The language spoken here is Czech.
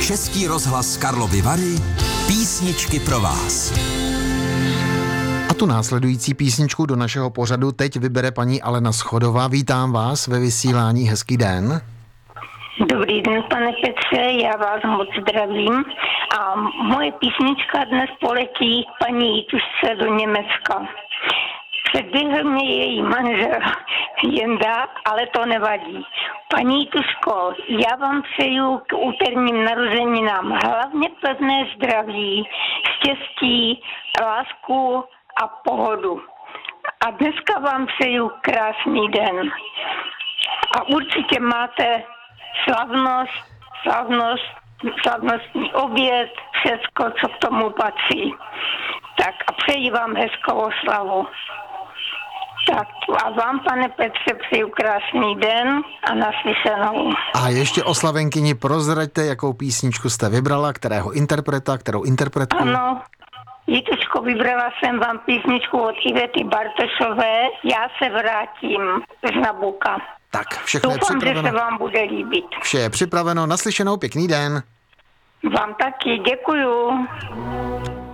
Český rozhlas Karlovy Vary, písničky pro vás. A tu následující písničku do našeho pořadu teď vybere paní Alena Schodová. Vítám vás ve vysílání, hezký den. Dobrý den, pane Petře, já vás moc zdravím. A moje písnička dnes poletí paní Jitušce do Německa. Předběhl mě její manžel Jenda, ale to nevadí. Paní Jituško, já vám přeju k úterním narozeninám hlavně pevné zdraví, štěstí, lásku a pohodu. A dneska vám přeju krásný den. A určitě máte slavnostní oběd, všecko, co k tomu patří. Tak a přeji vám hezkou oslavu. Tak a vám, pane Petře, přeju krásný den a naslyšenou. A ještě oslavenkyni prozraďte, jakou písničku jste vybrala, kterého interpreta, kterou interpretku. Ano, Jituško, vybrala jsem vám písničku od Ivety Bartošové, Já se vrátím z Nabuka. Tak, všechno Doufám, je připraveno. že se vám bude líbit. Vše je připraveno, naslyšenou, pěkný den. Vám taky, děkuju.